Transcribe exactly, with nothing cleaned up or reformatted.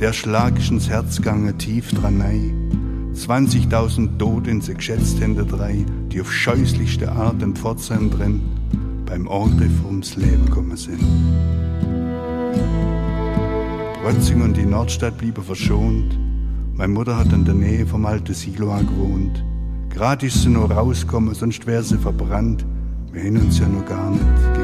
der Schlag ist ins Herz gegangen, tief dran nei. zwanzigtausend Tote in sie geschätzt hinter drei, die auf scheußlichste Art in Pforzheim drin beim Angriff ums Leben gekommen sind. Protzing und die Nordstadt blieben verschont. Meine Mutter hat in der Nähe vom alten Siloa gewohnt. Gerade ist sie nur rausgekommen, sonst wäre sie verbrannt. Wir haben uns ja noch gar nicht